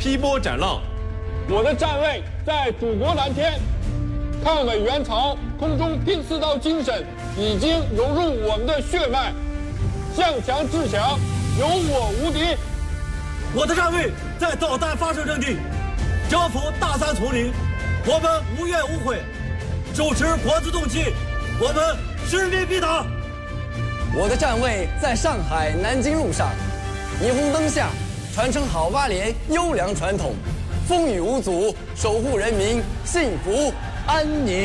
劈波斩浪。 我的站位在祖国蓝天，抗美援朝、空中拼刺刀精神已经融入我们的血脉，向强制强，有我无敌。 我的站位在导弹发射阵地，征服大山丛林，我们无怨无悔，手持国之重器，我们使命必达。 我的站位在上海南京路上，霓虹灯下传承好八连优良传统，风雨无阻，守护人民幸福安宁。